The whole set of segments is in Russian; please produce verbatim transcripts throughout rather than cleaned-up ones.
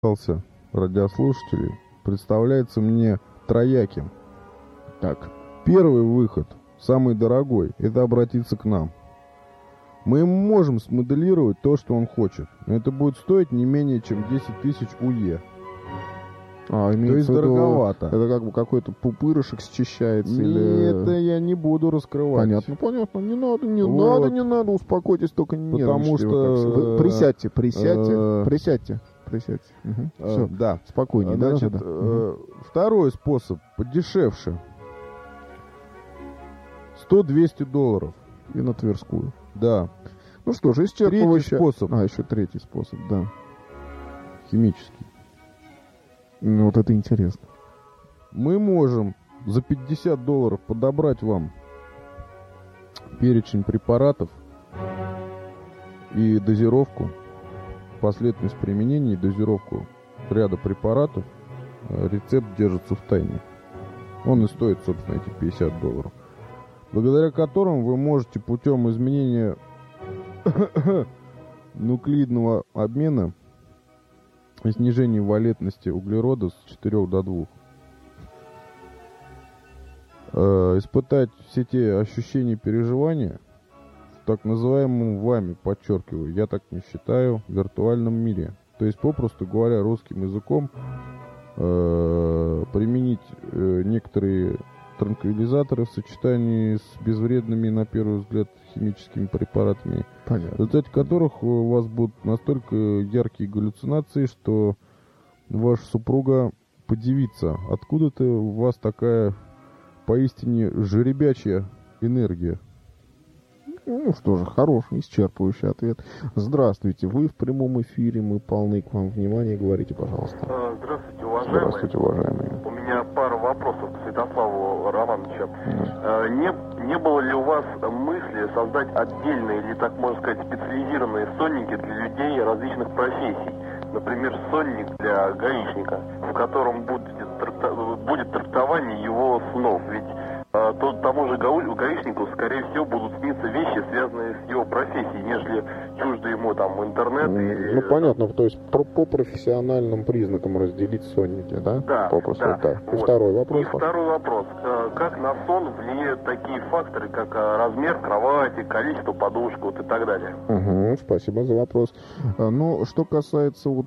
радиослушателей представляется мне трояким. Так, первый выход, самый дорогой, это обратиться к нам. Мы ему можем смоделировать то, что он хочет, но это будет стоить не менее чем десять тысяч УЕ. А, то есть дороговато. Это как бы какой-то пупырышек счищается? Нет, или... это я не буду раскрывать. Понятно, понятно. Не надо, не вот. надо, не надо, успокойтесь, только не Потому что... Вы присядьте, присядьте, э... присядьте, присядьте. Угу. Э, Все, да. спокойнее. Значит, да, да, да. Э, второй способ, подешевше. сто-двести долларов. И на Тверскую. Да. Ну что же, исчерпывающе. Третий способ. А, еще третий способ, да. Химический. Ну, вот это интересно. Мы можем за пятьдесят долларов подобрать вам перечень препаратов и дозировку, последовательность применения и дозировку ряда препаратов. Рецепт держится в тайне. Он и стоит, собственно, эти пятьдесят долларов. Благодаря которым вы можете путем изменения нуклеидного обмена и снижения валентности углерода с четырёх до двух э, испытать все те ощущения и переживания в так называемом вами, подчеркиваю, я так не считаю, виртуальном мире. То есть, попросту говоря, русским языком э, применить э, некоторые транквилизаторы в сочетании с безвредными, на первый взгляд, химическими препаратами, понятно, в результате которых у вас будут настолько яркие галлюцинации, что ваша супруга подивится, откуда-то у вас такая поистине жеребячая энергия. Ну что же, хороший, исчерпывающий ответ. Здравствуйте, вы в прямом эфире, мы полны к вам внимания, говорите, пожалуйста. Здравствуйте, уважаемые. Здравствуйте, уважаемые. У меня пара вопросов к Святославу Романовичу. Mm. Не, не было ли у вас мысли создать отдельные, или так можно сказать, специализированные сонники для людей различных профессий? Например, сонник для гаишника, в котором будет, тракта, будет трактование его снов. Ведь а, то, тому же гаишнику, скорее всего, будут сниться вещи, связанные с его профессией, нежели чужды ему там интернет. Mm, и, ну, понятно, то есть по, по профессиональным признакам разделить сонники, да? Да, Попросту, да. Так. И вот. второй вопрос. И второй вопрос. Как на сон влияют такие факторы, как размер кровати, количество подушек вот, и так далее? Угу, спасибо за вопрос. Ну, что касается вот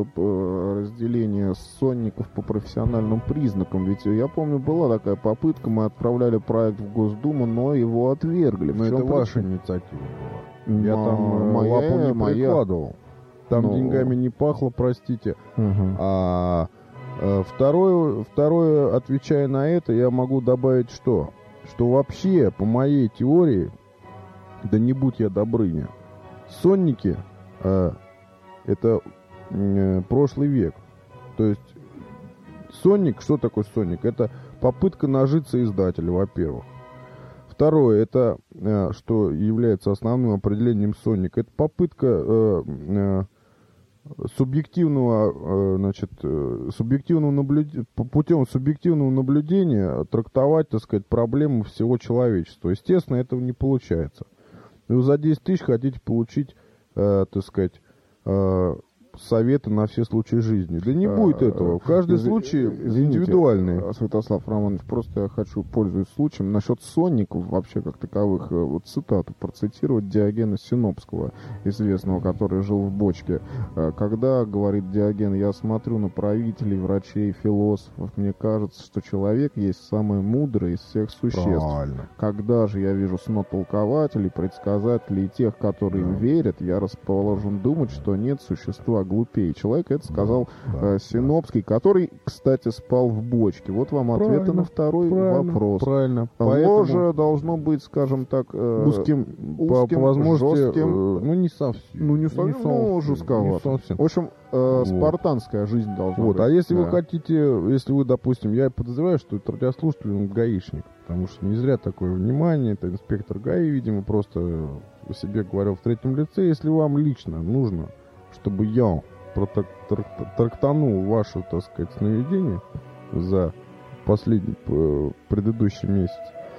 разделения сонников по профессиональным признакам, ведь я помню, была такая попытка, мы отправляли проект в Госдуму, но его отвергли. Но это ваша инициатива была. Я Но там моя, лапу не моя. прикладывал. Там Но... деньгами не пахло, простите. Угу. А второе, второе, отвечая на это, я могу добавить что? Что вообще, по моей теории, да не будь я Добрыня, сонники э, это э, прошлый век. То есть сонник, что такое сонник? Это попытка нажиться издателя, во-первых. Второе, это, э, что является основным определением сонника, это попытка э, э, субъективного, э, значит, э, субъективного наблюдения, путем субъективного наблюдения трактовать, так сказать, проблемы всего человечества. Естественно, этого не получается. И вы за десять тысяч хотите получить, э, так сказать, э, советы на все случаи жизни. Да не а, будет этого. Каждый из, случай извините, индивидуальный. Святослав Романович, просто я хочу, пользуясь случаем, насчет сонников вообще как таковых, вот цитату процитировать Диогена Синопского, известного, который жил в бочке. Когда, говорит Диоген, я смотрю на правителей, врачей, философов, мне кажется, что человек есть самый мудрый из всех существ. Правильно. Когда же я вижу снотолкователей, предсказателей и тех, которые им верят, я расположен думать, что нет существа глупее человека. Это сказал да, э, Синопский, да. который, кстати, спал в бочке. Вот вам правильно, ответы на второй правильно, вопрос. Правильно. Ложе Поэтому... должно быть, скажем так, э, узким, узким, по, по возможности, жестким. Э, ну, не совсем. Ну, не совсем, не ну, жестковато. В общем, э, вот. спартанская жизнь должна вот. быть. А если да. вы хотите, если вы, допустим, я подозреваю, что это радиослушатель, он гаишник, потому что не зря такое внимание, это инспектор ГАИ, видимо, просто о себе говорил в третьем лице. Если вам лично нужно, чтобы я трактанул ваше, так сказать, сновидение за последний, предыдущий месяц,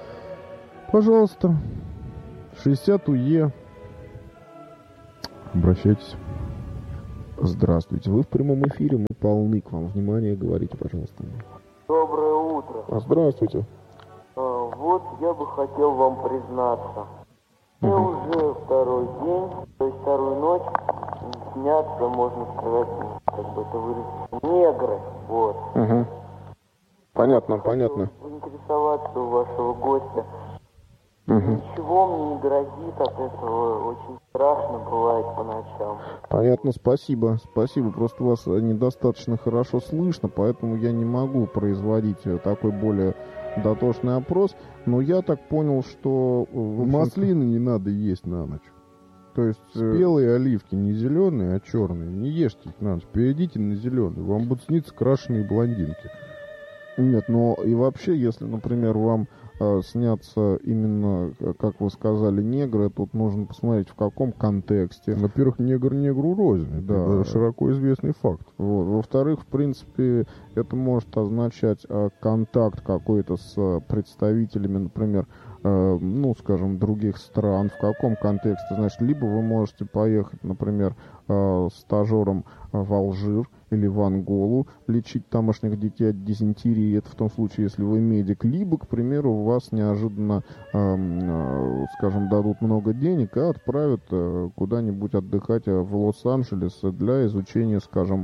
пожалуйста, шестьдесят УЕ, обращайтесь. Здравствуйте, вы в прямом эфире, мы полны к вам. Внимание, говорите, пожалуйста. Доброе утро. А, здравствуйте. А, вот я бы хотел вам признаться. Мне Угу. уже второй день, то есть вторую ночь снятся, можно сказать, как бы это выразить, негры. Вот. Угу. Понятно, Хочу понятно. поинтересоваться у вашего гостя. Угу. Ничего мне не грозит от этого, очень страшно бывает по ночам. Понятно, спасибо. Спасибо, просто вас недостаточно хорошо слышно, поэтому я не могу производить такой более дотошный опрос. Но я так понял, что... Маслины не надо есть на ночь. То есть... Спелые оливки, не зеленые, а черные. Не ешьте их на ночь, перейдите на зеленые. Вам будут сниться крашеные блондинки. Нет, но и вообще, если, например, вам э, снятся именно, как вы сказали, негры, тут нужно посмотреть, в каком контексте. Во-первых, негр негру рознь. Да. Это широко известный факт. Вот. Во-вторых, в принципе, это может означать э, контакт какой-то с представителями, например, э, ну, скажем, других стран. В каком контексте? Значит, либо вы можете поехать, например, э, стажером в Алжир или в Анголу, лечить тамошних детей от дизентерии, это в том случае, если вы медик, либо, к примеру, у вас неожиданно, э, э, скажем, дадут много денег и отправят э, куда-нибудь отдыхать в Лос-Анджелес для изучения, скажем,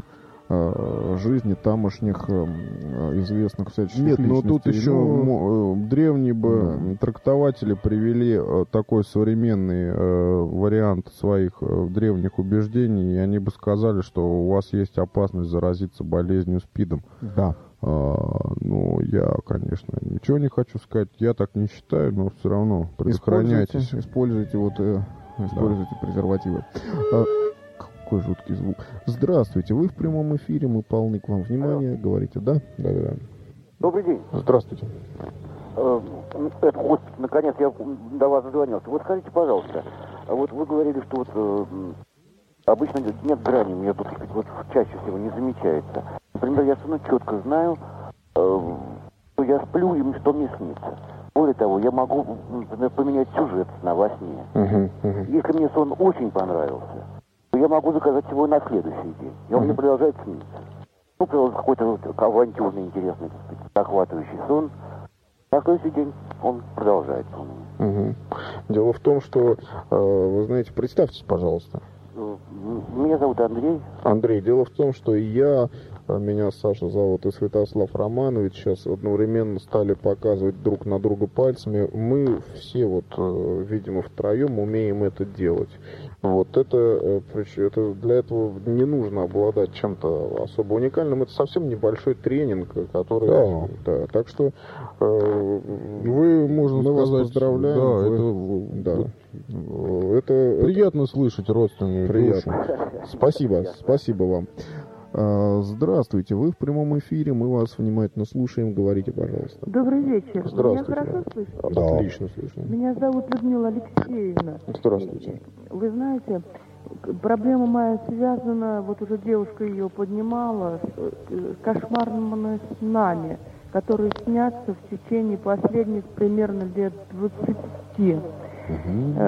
э, жизни тамошних э, известных всяческих Нет, личностей. но тут еще Ну, м- э, древние бы да. трактователи привели э, такой современный э, вариант своих э, древних убеждений, и они бы сказали, что у вас есть опасность заразиться болезнью СПИДом. Да. А, ну, я, конечно, ничего не хочу сказать, я так не считаю, но все равно предохраняйтесь. Используйте, используйте, вот, э, используйте да. презервативы. А, какой жуткий звук. Здравствуйте, вы в прямом эфире, мы полны к вам внимания. Алло. Говорите, да? Да, да, да. Добрый день. Здравствуйте. Э, это, вот, наконец, я до вас дозвонился. Вот скажите, пожалуйста, вот вы говорили, что вот э, обычно нет грани, у меня тут вот чаще всего не замечается. Например, я совершенно четко знаю, э, что я сплю и что мне снится. Более того, я могу, например, поменять сюжет сна во сне. Uh-huh, uh-huh. Если мне сон очень понравился, то я могу заказать его на следующий день. И он uh-huh. мне продолжает сниться. Ну, продолжает какой-то вот авантюрный, интересный, так сказать, захватывающий сон. На следующий день он продолжается у меня. Uh-huh. Дело в том, что, э, вы знаете, представьтесь, пожалуйста. Меня зовут Андрей. Андрей, дело в том, что я, меня Саша зовут, и Святослав Романович, сейчас одновременно стали показывать друг на друга пальцами. Мы все вот, видимо, втроем умеем это делать. Вот это, это для этого не нужно обладать чем-то особо уникальным. Это совсем небольшой тренинг, который... Да. Да, так что э, вы, можно мы сказать, вас поздравляем. Да, вы, это, да. Это, приятно это... слышать родственную Приятно. душу. Спасибо, спасибо вам. Здравствуйте, вы в прямом эфире, мы вас внимательно слушаем, говорите, пожалуйста. Добрый вечер. Здравствуйте. Меня хорошо слышно? Да. Отлично слышно. Меня зовут Людмила Алексеевна. Здравствуйте. Вы знаете, проблема моя связана, вот уже девушка ее поднимала, с кошмарными снами, которые снятся в течение последних примерно лет двадцати. Угу.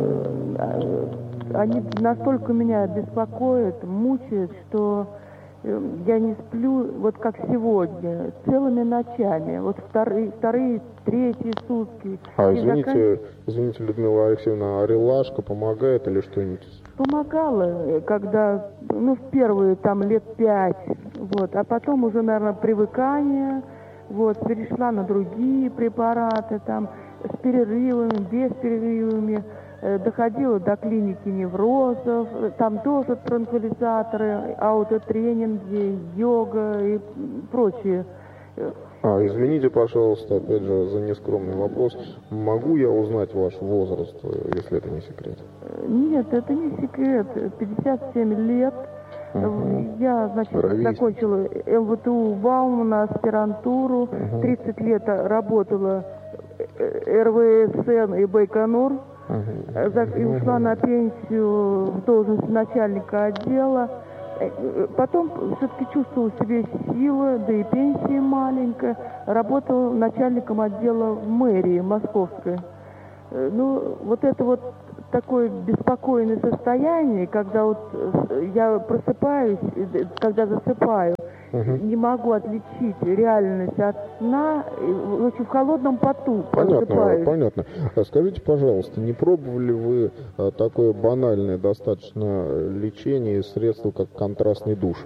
Они настолько меня беспокоят, мучают, что я не сплю, вот как сегодня, целыми ночами. Вот вторые, вторые третьи сутки. А, извините, закан... извините, Людмила Алексеевна, а релашка помогает или что-нибудь? Помогала, когда, ну, в первые там лет пять, вот, а потом уже, наверное, привыкание, вот, перешла на другие препараты, там, с перерывами, без перерывами. Доходила до клиники неврозов, там тоже транквилизаторы, аутотренинги, йога и прочее. А, извините, пожалуйста, опять же, за нескромный вопрос. Могу я узнать ваш возраст, если это не секрет? Нет, это не секрет. пятьдесят семь лет. Uh-huh. Я, значит, Ровесник. закончила эм вэ тэ у Баумана, аспирантуру. Uh-huh. тридцать лет работала эр вэ эс эн и Байконур. Uh-huh. И ушла на пенсию в должность начальника отдела. Потом все-таки чувствовала в себе силы, да и пенсия маленькая. Работала начальником отдела в мэрии московской. Ну, вот это вот такое беспокойное состояние, когда вот я просыпаюсь, когда засыпаю, угу. не могу отличить реальность от сна, очень в холодном поту просыпаюсь. Понятно, понятно. Скажите, пожалуйста, не пробовали вы такое банальное достаточно лечение и средство, как контрастный душ?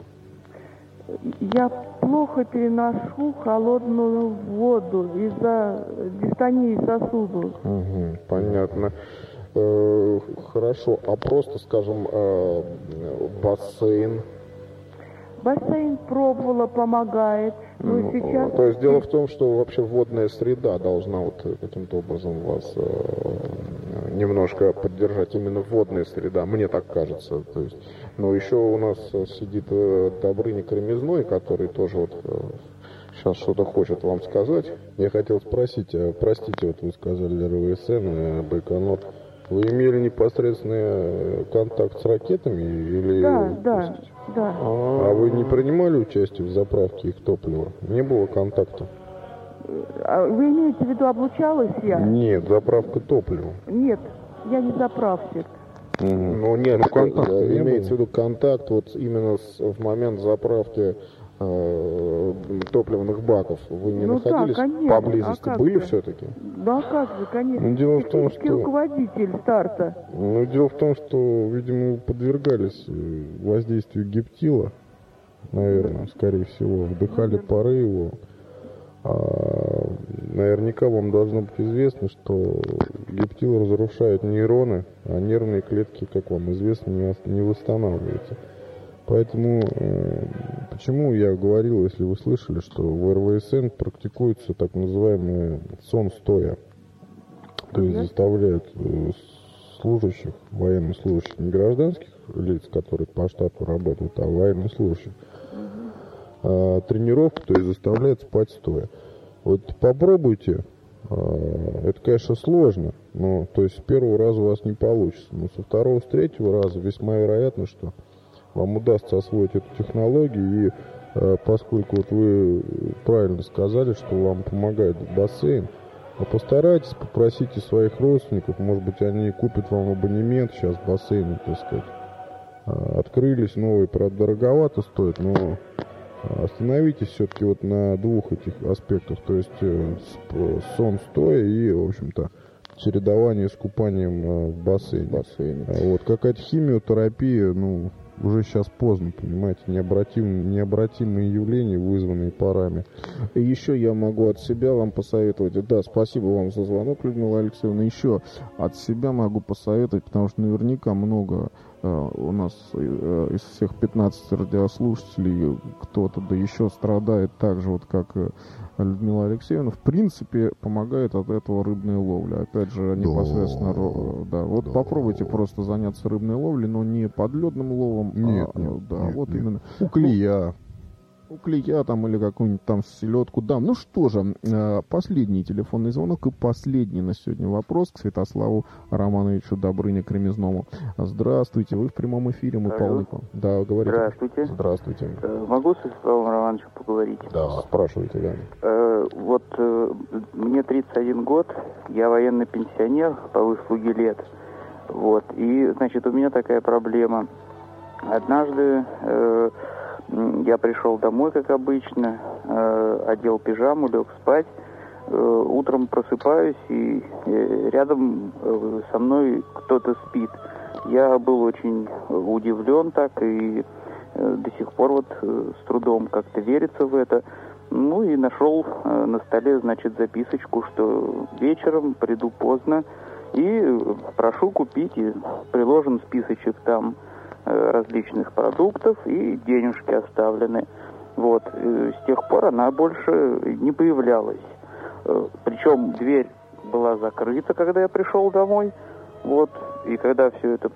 Я плохо переношу холодную воду из-за дистонии сосудов. Угу, понятно. Э, хорошо, а просто, скажем, э, бассейн? Бассейн пробовала, помогает. Но ну, сейчас... То есть дело в том, что вообще водная среда должна вот каким-то образом вас э, немножко поддержать, именно водная среда, мне так кажется. То есть, но еще у нас сидит э, Добрыня Кремезной, который тоже вот э, сейчас что-то хочет вам сказать. Я хотел спросить, а, простите, вот вы сказали РВСН, Байконур. Вы имели непосредственный контакт с ракетами? Или... Да, да, да. А вы не принимали участие в заправке их топлива? Не было контакта? А вы имеете в виду, облучалась я? Нет, заправка топлива. Нет, я не заправщик. Угу. Ну нет, ну, контакт, не имеется в виду контакт вот именно с, в момент заправки э, топливных баков. Вы не ну, находились да, конечно. поблизости? А Были же? все-таки? Да, как же, конечно. Ну, дело в том, что... руководитель старта. Ну, дело в том, что, видимо, вы подвергались воздействию гептила, наверное, скорее всего. Вдыхали пары его. А, наверняка вам должно быть известно, что гептил разрушает нейроны, а нервные клетки, как вам известно, не, не восстанавливаются. Поэтому, э, почему я говорил, если вы слышали, что в РВСН практикуется так называемый сон стоя. То есть заставляют э, служащих, военнослужащих, не гражданских лиц, которые по штату работают, а военнослужащих, э, тренировку, то есть заставляют спать стоя. Вот попробуйте, э, это, конечно, сложно, но то есть с первого раза у вас не получится, но со второго, с третьего раза весьма вероятно, что вам удастся освоить эту технологию, и э, поскольку вот вы правильно сказали, что вам помогает бассейн, а постарайтесь, попросите своих родственников, может быть, они купят вам абонемент, сейчас бассейны, так сказать, э, открылись новые, правда, дороговато стоит, но остановитесь все-таки вот на двух этих аспектах, то есть э, сон стоя и, в общем-то, чередование с купанием э, в бассейне. бассейне. Вот, какая-то химиотерапия, ну, уже сейчас поздно, понимаете, необратим, необратимые явления, вызванные парами. И еще я могу от себя вам посоветовать, да, спасибо вам за звонок, Людмила Алексеевна, еще от себя могу посоветовать, потому что наверняка много э, у нас э, из всех пятнадцати радиослушателей кто-то да еще страдает так же, вот как э, Людмила Алексеевна. В принципе, помогает от этого рыбная ловля. Опять же, непосредственно, да, да. Вот да. Попробуйте просто заняться рыбной ловлей, но не подледным ловом, нет, а, нет, да, нет, вот нет. именно у клея. У клея там или какую-нибудь там селедку. Да, ну что же, последний телефонный звонок и последний на сегодня вопрос к Святославу Романовичу Добрыне Кремезному. Здравствуйте, вы в прямом эфире, мы полны. Да, говорите. Здравствуйте. Здравствуйте. Могу с Святославом Романовичем поговорить? Да, спрашивайте, да. Э, вот э, мне тридцать один год, я военный пенсионер по выслуге лет. Вот, и, значит, у меня такая проблема. Однажды э, я пришел домой, как обычно, э, одел пижаму, лег спать. Э, утром просыпаюсь, и э, рядом э, со мной кто-то спит. Я был очень удивлен так, и э, до сих пор вот э, с трудом как-то верится в это. Ну и нашел э, на столе, значит, записочку, что вечером приду поздно и прошу купить, и приложен списочек там различных продуктов, и денежки оставлены. Вот. И с тех пор она больше не появлялась. Причем дверь была закрыта, когда я пришел домой. Вот. И когда все это...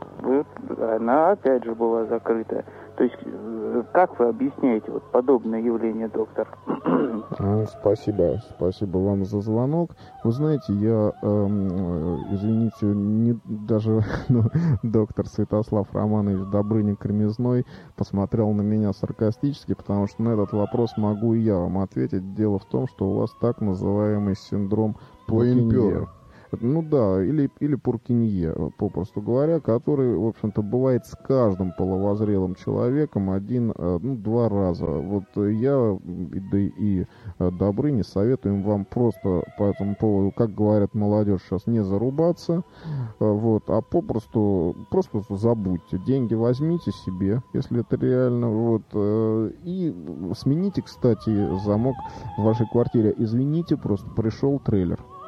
Она опять же была закрыта. То есть, как вы объясняете вот подобное явление, доктор? Спасибо, спасибо вам за звонок. Вы знаете, я, э, извините, не, даже ну, доктор Святослав Романович Добрыня Кремезной посмотрел на меня саркастически, потому что на этот вопрос могу и я вам ответить. Дело в том, что у вас так называемый синдром Плотиньера. Ну да, или, или пуркинье, попросту говоря, который, в общем-то, бывает с каждым половозрелым человеком один, ну, два раза. Вот я, да и Добрыня, советуем вам просто по этому поводу, как говорят молодежь сейчас, не зарубаться, вот, а попросту, просто забудьте. Деньги возьмите себе, если это реально, вот, и смените, кстати, замок в вашей квартире. Извините, просто пришел трейлер.